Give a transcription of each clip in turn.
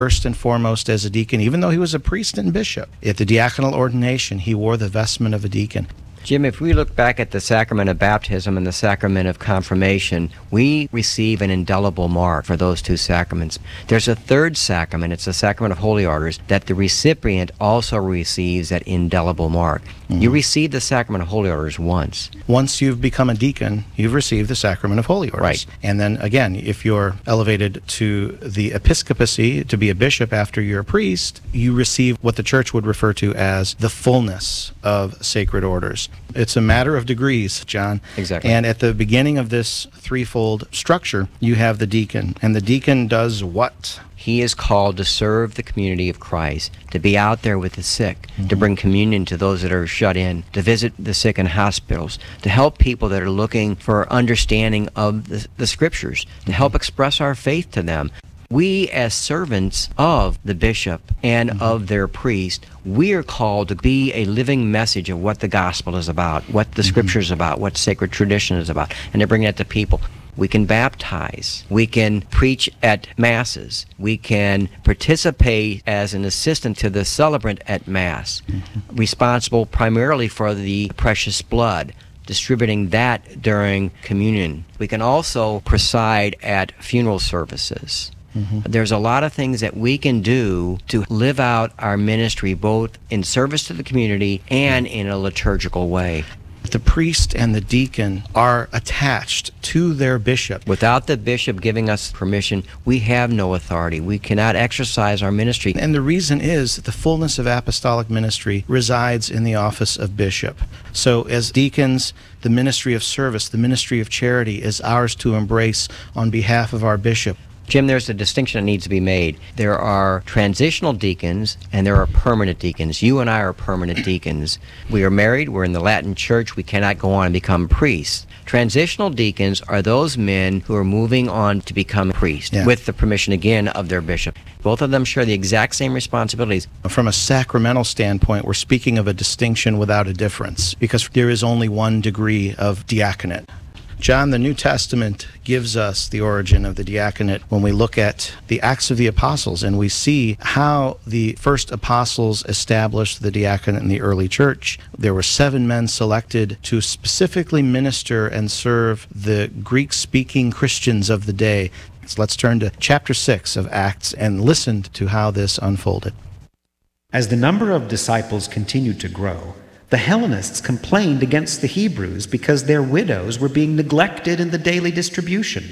First and foremost as a deacon, even though he was a priest and bishop. At the diaconal ordination, he wore the vestment of a deacon. Jim, if we look back at the sacrament of baptism and the sacrament of confirmation, we receive an indelible mark for those two sacraments. There's a third sacrament, it's the sacrament of holy orders, that the recipient also receives that indelible mark. You receive the sacrament of holy orders once. Once you've become a deacon, you've received the sacrament of holy orders. Right. And then again, if you're elevated to the episcopacy, to be a bishop after you're a priest, you receive what the church would refer to as the fullness of sacred orders. It's a matter of degrees, John. Exactly. And at the beginning of this threefold structure, you have the deacon. And the deacon does what? He is called to serve the community of Christ, to be out there with the sick, to bring communion to those that are shut in, to visit the sick in hospitals, to help people that are looking for understanding of the Scriptures, to help express our faith to them. We, as servants of the bishop and of their priest, we are called to be a living message of what the gospel is about, what the Scripture is about, what sacred tradition is about, and to bring that to people. We can baptize. We can preach at masses. We can participate as an assistant to the celebrant at Mass, responsible primarily for the precious blood, distributing that during communion. We can also preside at funeral services. There's a lot of things that we can do to live out our ministry both in service to the community and in a liturgical way. The priest and the deacon are attached to their bishop. Without the bishop giving us permission, we have no authority. We cannot exercise our ministry. And the reason is that the fullness of apostolic ministry resides in the office of bishop. So as deacons, the ministry of service, the ministry of charity is ours to embrace on behalf of our bishop. Jim, there's a distinction that needs to be made. There are transitional deacons and there are permanent deacons. You and I are permanent deacons. We are married, we're in the Latin Church, we cannot go on and become priests. Transitional deacons are those men who are moving on to become priests, with the permission again of their bishop. Both of them share the exact same responsibilities. From a sacramental standpoint, we're speaking of a distinction without a difference, because there is only one degree of diaconate. John, the New Testament gives us the origin of the diaconate when we look at the Acts of the Apostles, and we see how the first apostles established the diaconate in the early church. There were 7 men selected to specifically minister and serve the Greek-speaking Christians of the day. So let's turn to chapter 6 of Acts and listen to how this unfolded. As the number of disciples continued to grow, the Hellenists complained against the Hebrews because their widows were being neglected in the daily distribution.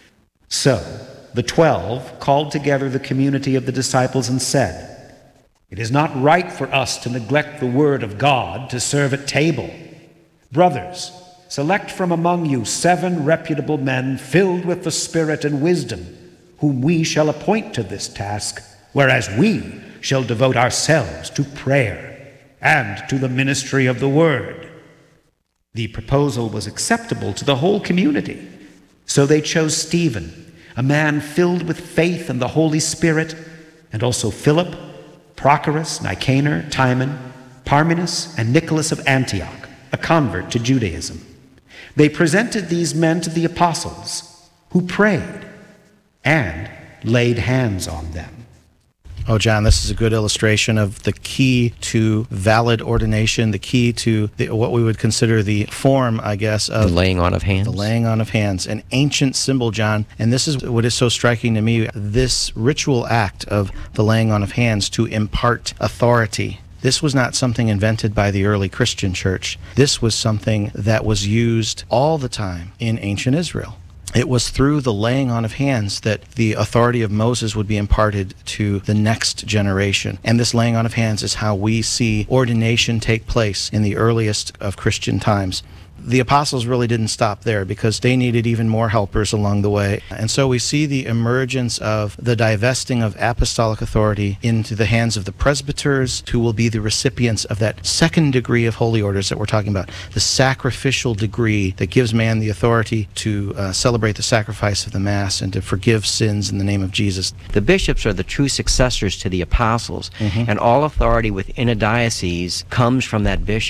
So the 12 called together the community of the disciples and said, "It is not right for us to neglect the word of God to serve at table. Brothers, select from among you 7 reputable men filled with the Spirit and wisdom, whom we shall appoint to this task, whereas we shall devote ourselves to prayer and to the ministry of the word." The proposal was acceptable to the whole community. So they chose Stephen, a man filled with faith and the Holy Spirit, and also Philip, Prochorus, Nicanor, Timon, Parmenas, and Nicholas of Antioch, a convert to Judaism. They presented these men to the apostles, who prayed and laid hands on them. Oh, John, this is a good illustration of the key to valid ordination, the key to what we would consider the form, I guess, of the laying on of hands. The laying on of hands, an ancient symbol, John. And this is what is so striking to me, this ritual act of the laying on of hands to impart authority. This was not something invented by the early Christian church. This was something that was used all the time in ancient Israel. It was through the laying on of hands that the authority of Moses would be imparted to the next generation. And this laying on of hands is how we see ordination take place in the earliest of Christian times. The apostles really didn't stop there because they needed even more helpers along the way. And so we see the emergence of the divesting of apostolic authority into the hands of the presbyters, who will be the recipients of that second degree of holy orders that we're talking about, the sacrificial degree that gives man the authority to celebrate the sacrifice of the Mass and to forgive sins in the name of Jesus. The bishops are the true successors to the apostles, and all authority within a diocese comes from that bishop.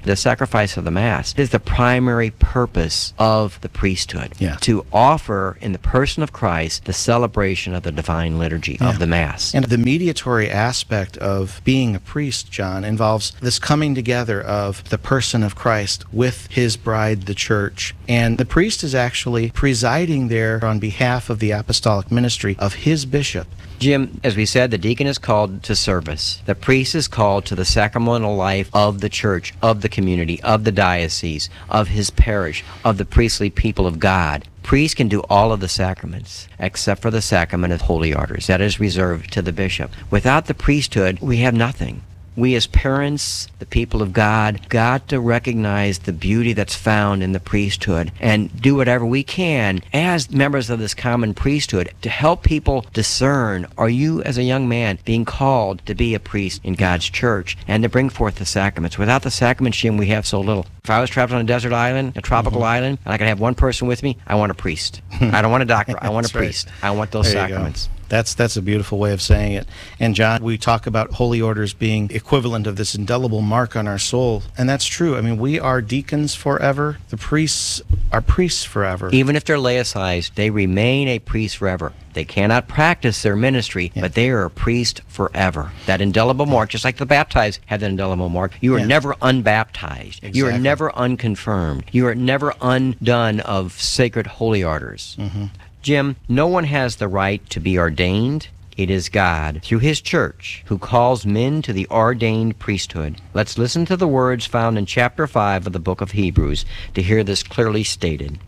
The sacrifice of the Mass is the primary purpose of the priesthood. Yeah. To offer in the person of Christ the celebration of the divine liturgy of the Mass. And the mediatory aspect of being a priest, John, involves this coming together of the person of Christ with his bride, the church. And the priest is actually presiding there on behalf of the apostolic ministry of his bishop. Jim, as we said, the deacon is called to service. The priest is called to the sacramental life of the church, of the community, of the diocese, of his parish, of the priestly people of God. Priests can do all of the sacraments except for the sacrament of holy orders. That is reserved to the bishop. Without the priesthood, we have nothing. We as parents, the people of God, got to recognize the beauty that's found in the priesthood and do whatever we can as members of this common priesthood to help people discern, are you as a young man being called to be a priest in God's church and to bring forth the sacraments? Without the sacraments, Jim, we have so little. If I was trapped on a desert island, a tropical island, and I could have one person with me, I want a priest. I don't want a doctor. I want a priest. Right. I want those sacraments. That's a beautiful way of saying it. And John, we talk about holy orders being equivalent of this indelible mark on our soul. And that's true. I mean, we are deacons forever. The priests are priests forever. Even if they're laicized, they remain a priest forever. They cannot practice their ministry, but they are a priest forever. That indelible mark, just like the baptized have that indelible mark, you are never unbaptized. Exactly. You are never unconfirmed. You are never undone of sacred holy orders. Mm-hmm. Jim, no one has the right to be ordained. It is God, through his church, who calls men to the ordained priesthood. Let's listen to the words found in chapter 5 of the book of Hebrews to hear this clearly stated.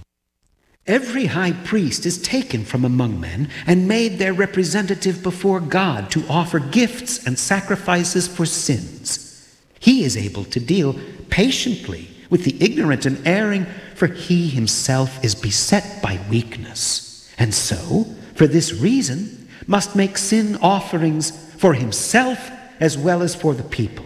Every high priest is taken from among men and made their representative before God to offer gifts and sacrifices for sins. He is able to deal patiently with the ignorant and erring, for he himself is beset by weakness. And so, for this reason, must make sin offerings for himself as well as for the people.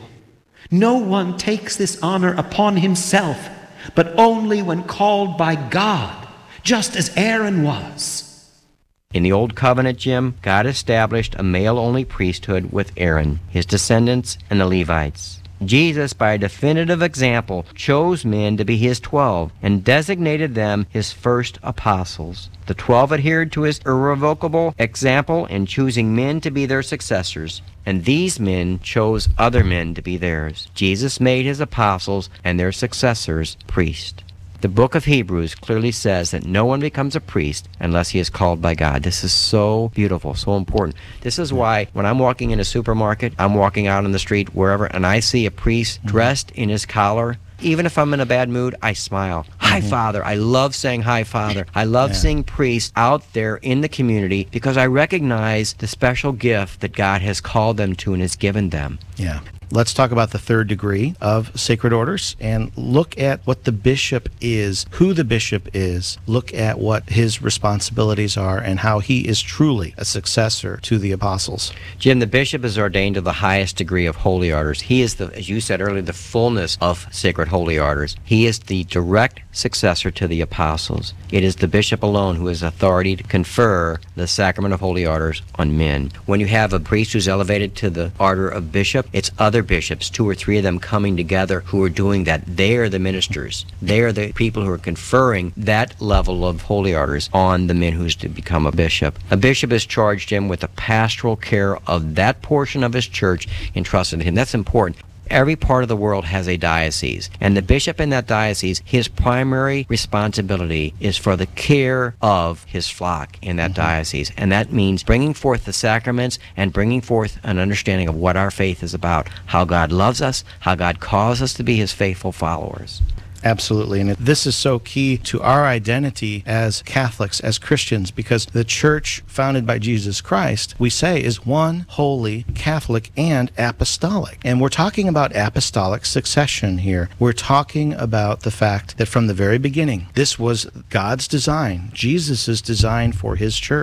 No one takes this honor upon himself, but only when called by God, just as Aaron was. In the Old Covenant, Jim, God established a male-only priesthood with Aaron, his descendants, and the Levites. Jesus, by a definitive example, chose men to be his 12 and designated them his first apostles. The 12 adhered to his irrevocable example in choosing men to be their successors, and these men chose other men to be theirs. Jesus made his apostles and their successors priests. The book of Hebrews clearly says that no one becomes a priest unless he is called by God. This is so beautiful, so important. This is why when I'm walking in a supermarket, I'm walking out on the street, wherever, and I see a priest dressed in his collar, even if I'm in a bad mood, I smile. Hi, Father. I love saying hi, Father. I love seeing priests out there in the community because I recognize the special gift that God has called them to and has given them. Yeah. Let's talk about the third degree of sacred orders and look at what the bishop is, who the bishop is, look at what his responsibilities are and how he is truly a successor to the apostles. Jim, the bishop is ordained to the highest degree of holy orders. He is, as you said earlier, the fullness of sacred holy orders. He is the direct successor to the apostles. It is the bishop alone who has authority to confer the sacrament of holy orders on men. When you have a priest who's elevated to the order of bishop, it's other bishops, 2 or 3 of them coming together who are doing that. They are the ministers. They are the people who are conferring that level of holy orders on the men who's to become a bishop. A bishop is charged, Jim, with the pastoral care of that portion of his church entrusted to him. That's important. Every part of the world has a diocese, and the bishop in that diocese, his primary responsibility is for the care of his flock in that diocese, and that means bringing forth the sacraments and bringing forth an understanding of what our faith is about, how God loves us, how God calls us to be his faithful followers. Absolutely. And this is so key to our identity as Catholics, as Christians, because the church founded by Jesus Christ, we say, is one, holy, Catholic, and apostolic. And we're talking about apostolic succession here. We're talking about the fact that from the very beginning, this was God's design, Jesus' design for his church.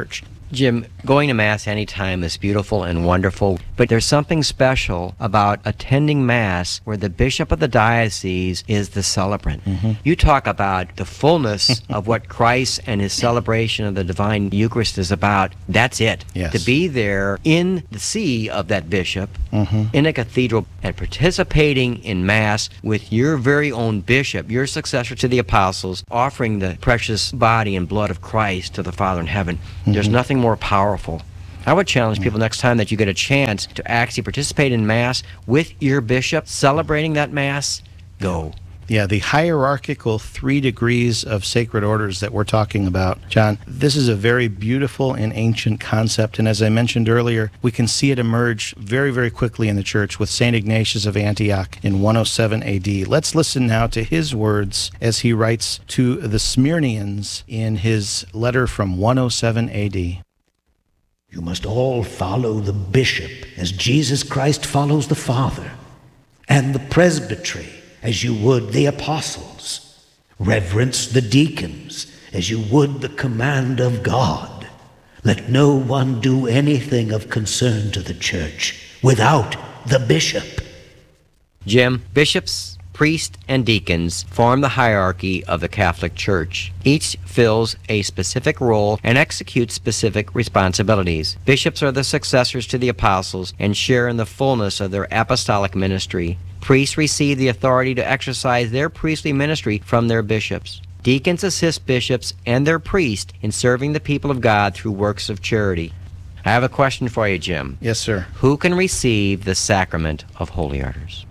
Jim, going to Mass anytime is beautiful and wonderful, but there's something special about attending Mass where the bishop of the diocese is the celebrant. You talk about the fullness of what Christ and his celebration of the divine Eucharist is about. That's it. Yes. To be there in the see of that bishop, in a cathedral, and participating in Mass with your very own bishop, your successor to the apostles, offering the precious body and blood of Christ to the Father in heaven. There's nothing more powerful. I would challenge people next time that you get a chance to actually participate in Mass with your bishop, celebrating that Mass, go. Yeah, the hierarchical 3 degrees of sacred orders that we're talking about, John, this is a very beautiful and ancient concept. And as I mentioned earlier, we can see it emerge very, very quickly in the church with St. Ignatius of Antioch in 107 AD. Let's listen now to his words as he writes to the Smyrnians in his letter from 107 AD. You must all follow the bishop as Jesus Christ follows the Father, and the presbytery as you would the apostles. Reverence the deacons as you would the command of God. Let no one do anything of concern to the church without the bishop. Jim, bishops, priests, and deacons form the hierarchy of the Catholic Church. Each fills a specific role and executes specific responsibilities. Bishops are the successors to the apostles and share in the fullness of their apostolic ministry. Priests receive the authority to exercise their priestly ministry from their bishops. Deacons assist bishops and their priests in serving the people of God through works of charity. I have a question for you, Jim. Yes, sir. Who can receive the sacrament of holy orders?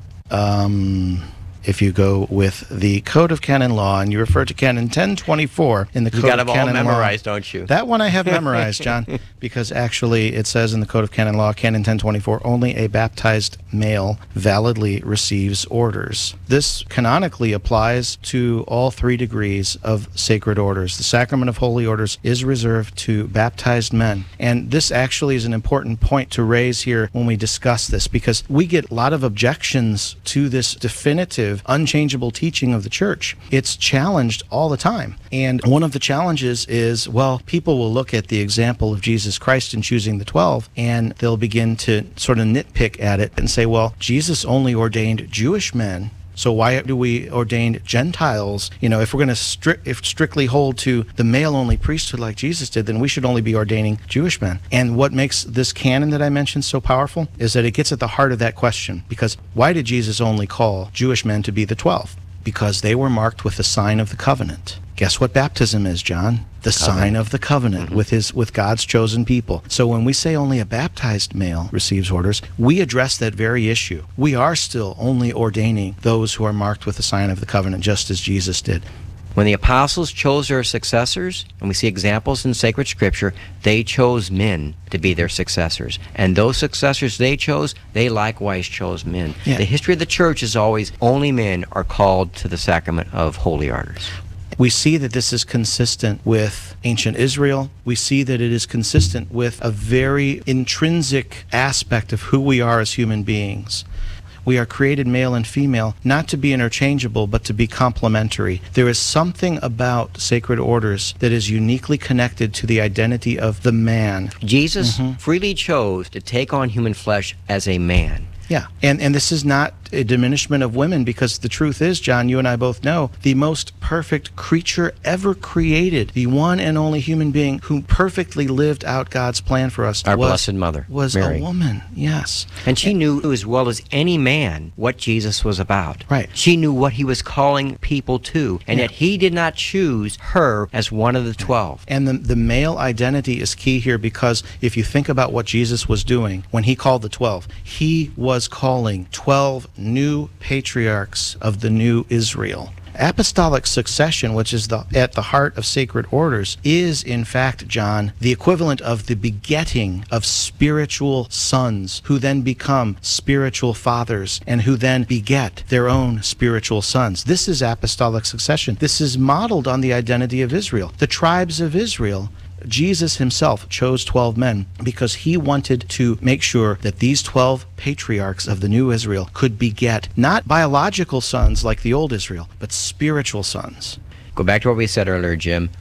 If you go with the Code of Canon Law, and you refer to Canon 1024 in the Code of Canon Law. You got them all memorized, don't you? That one I have memorized, John, because actually it says in the Code of Canon Law, Canon 1024, only a baptized male validly receives orders. This canonically applies to all 3 degrees of sacred orders. The sacrament of holy orders is reserved to baptized men. And this actually is an important point to raise here when we discuss this, because we get a lot of objections to this definitive, unchangeable teaching of the church. It's challenged all the time. And one of the challenges is, well, people will look at the example of Jesus Christ in choosing the 12, and they'll begin to sort of nitpick at it and say, well, Jesus only ordained Jewish men, so why do we ordain Gentiles? You know, if we're going to strictly hold to the male-only priesthood like Jesus did, then we should only be ordaining Jewish men. And what makes this canon that I mentioned so powerful is that it gets at the heart of that question. Because why did Jesus only call Jewish men to be the 12? Because they were marked with the sign of the covenant. Guess what baptism is, John? The sign of the covenant with God's chosen people. So when we say only a baptized male receives orders, we address that very issue. We are still only ordaining those who are marked with the sign of the covenant, just as Jesus did. When the apostles chose their successors, and we see examples in sacred scripture, they chose men to be their successors. And those successors they chose, they likewise chose men. Yeah. The history of the church is always only men are called to the sacrament of holy orders. We see that this is consistent with ancient Israel. We see that it is consistent with a very intrinsic aspect of who we are as human beings. We are created male and female, not to be interchangeable, but to be complementary. There is something about sacred orders that is uniquely connected to the identity of the man. Jesus freely chose to take on human flesh as a man. Yeah, and this is not a diminishment of women, because the truth is, John, you and I both know, the most perfect creature ever created, the one and only human being who perfectly lived out God's plan for us, Our Blessed Mother, was Mary. a woman, yes. And she knew as well as any man what Jesus was about. Right. She knew what he was calling people to, and yet he did not choose her as one of the 12. And the male identity is key here, because if you think about what Jesus was doing when he called the 12, he was calling 12 new patriarchs of the new Israel. Apostolic succession, which is at the heart of sacred orders, is in fact, John, the equivalent of the begetting of spiritual sons who then become spiritual fathers and who then beget their own spiritual sons. This is apostolic succession. This is modeled on the identity of Israel. The tribes of Israel, Jesus himself chose 12 men because he wanted to make sure that these 12 patriarchs of the new Israel could beget not biological sons like the old Israel, but spiritual sons. Go back to what we said earlier, Jim.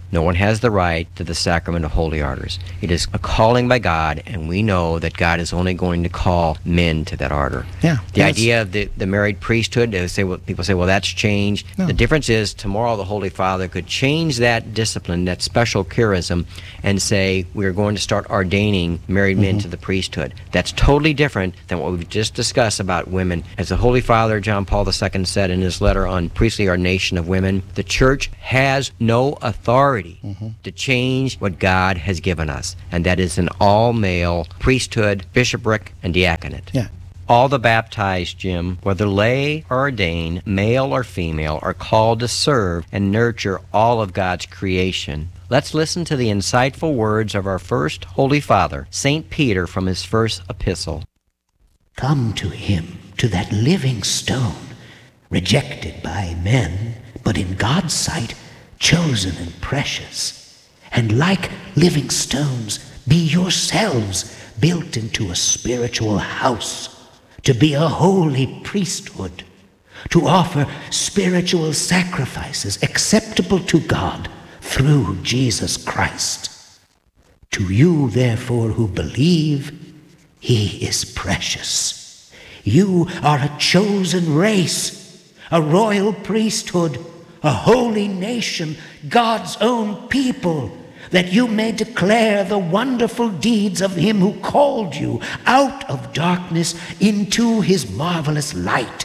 No one has the right to the sacrament of holy orders. It is a calling by God, and we know that God is only going to call men to that order. Yeah. The idea of the married priesthood, people say, well, that's changed. No. The difference is tomorrow the Holy Father could change that discipline, that special charism, and say we're going to start ordaining married men to the priesthood. That's totally different than what we've just discussed about women. As the Holy Father John Paul II said in his letter on priestly ordination of women, the Church has no authority to change what God has given us, and that is an all-male priesthood, bishopric, and diaconate. Yeah. All the baptized, Jim, whether lay or ordained, male or female, are called to serve and nurture all of God's creation. Let's listen to the insightful words of our first Holy Father, St. Peter, from his first epistle. Come to him, to that living stone, rejected by men, but in God's sight chosen and precious. And like living stones, be yourselves built into a spiritual house, to be a holy priesthood, to offer spiritual sacrifices acceptable to God through Jesus Christ. To you, therefore, who believe, he is precious. You are a chosen race, a royal priesthood, a holy nation, God's own people, that you may declare the wonderful deeds of him who called you out of darkness into his marvelous light.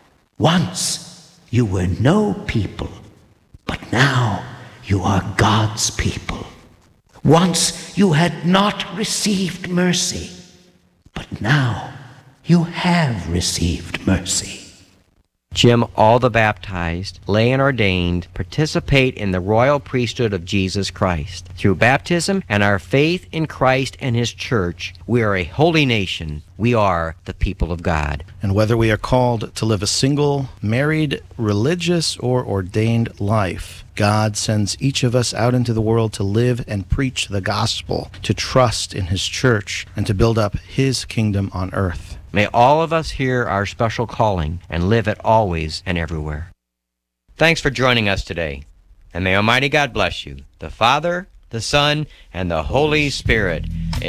Once you were no people, but now you are God's people. Once you had not received mercy, but now you have received mercy. Jim, all the baptized, lay and ordained, participate in the royal priesthood of Jesus Christ. Through baptism and our faith in Christ and his church, we are a holy nation. We are the people of God. And whether we are called to live a single, married, religious, or ordained life, God sends each of us out into the world to live and preach the gospel, to trust in his church, and to build up his kingdom on earth. May all of us hear our special calling and live it always and everywhere. Thanks for joining us today, and may Almighty God bless you, the Father, the Son, and the Holy Spirit.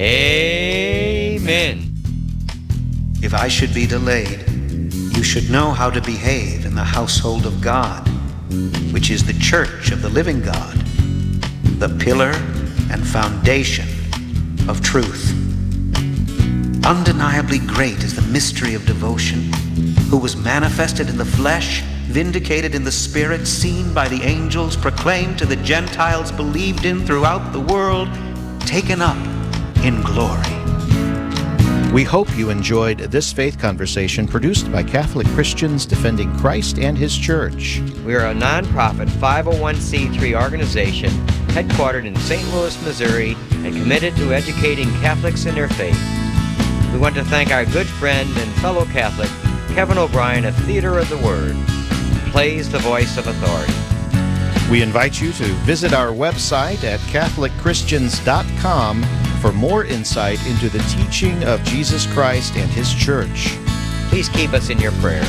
Amen. If I should be delayed, you should know how to behave in the household of God, which is the church of the living God, the pillar and foundation of truth. Undeniably great is the mystery of devotion, who was manifested in the flesh, vindicated in the spirit, seen by the angels, proclaimed to the Gentiles, believed in throughout the world, taken up in glory. We hope you enjoyed this faith conversation produced by Catholic Christians defending Christ and his church. We are a nonprofit 501c3 organization headquartered in St. Louis, Missouri, and committed to educating Catholics in their faith. We want to thank our good friend and fellow Catholic, Kevin O'Brien of Theater of the Word, who plays the voice of authority. We invite you to visit our website at CatholicChristians.com for more insight into the teaching of Jesus Christ and his church. Please keep us in your prayers.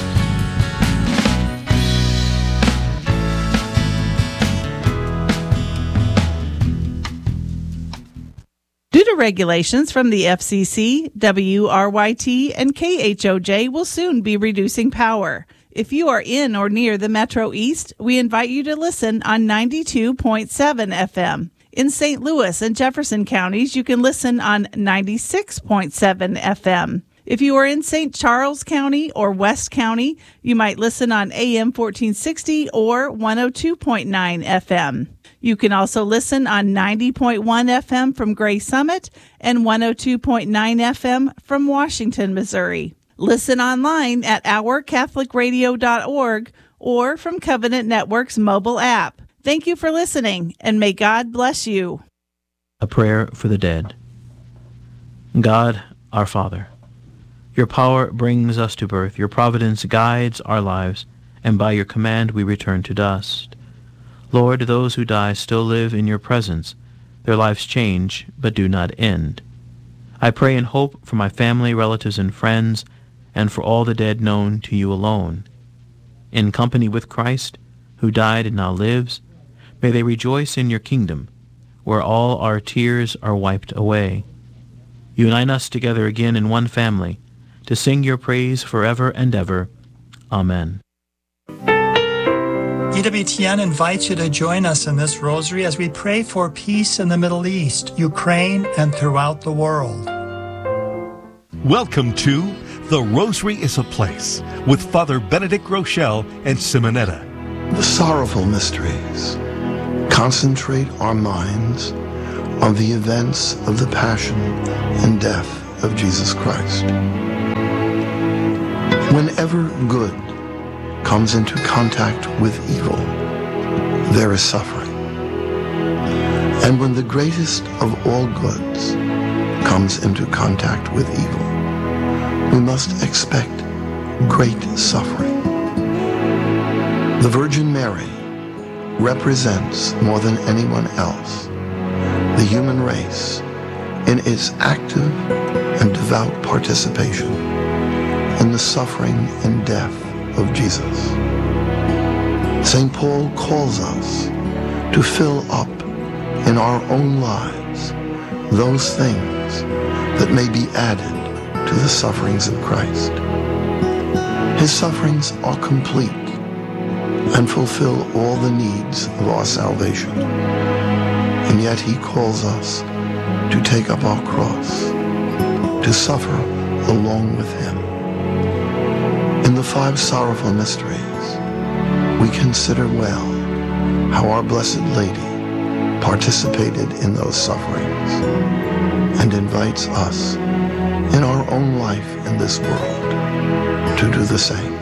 Due to regulations from the FCC, WRYT, and KHOJ will soon be reducing power. If you are in or near the Metro East, we invite you to listen on 92.7 FM. In St. Louis and Jefferson counties, you can listen on 96.7 FM. If you are in St. Charles County or West County, you might listen on AM 1460 or 102.9 FM. You can also listen on 90.1 FM from Gray Summit and 102.9 FM from Washington, Missouri. Listen online at ourcatholicradio.org or from Covenant Network's mobile app. Thank you for listening, and may God bless you. A prayer for the dead. God, our Father, your power brings us to birth, your providence guides our lives, and by your command we return to dust. Lord, those who die still live in your presence. Their lives change, but do not end. I pray in hope for my family, relatives, and friends, and for all the dead known to you alone. In company with Christ, who died and now lives, May they rejoice in your kingdom, where all our tears are wiped away. Unite us together again in one family, to sing your praise forever and ever. Amen. EWTN invites you to join us in this rosary as we pray for peace in the Middle East, Ukraine, and throughout the world. Welcome to The Rosary is a Place with Father Benedict Rochelle and Simonetta. The sorrowful mysteries concentrate our minds on the events of the passion and death of Jesus Christ. Whenever good comes into contact with evil, there is suffering. And when the greatest of all goods comes into contact with evil, we must expect great suffering. The Virgin Mary represents more than anyone else the human race in its active and devout participation in the suffering and death of Jesus. St. Paul calls us to fill up in our own lives those things that may be added to the sufferings of Christ. His sufferings are complete and fulfill all the needs of our salvation. And yet he calls us to take up our cross, to suffer along with him. In the 5 sorrowful mysteries, we consider well how our Blessed Lady participated in those sufferings and invites us in our own life in this world to do the same.